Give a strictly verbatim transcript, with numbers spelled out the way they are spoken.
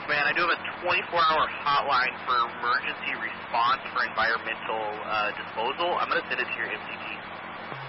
Man, I do have a twenty-four hour hotline for emergency response for environmental uh, disposal. I'm going to send it to your M C T.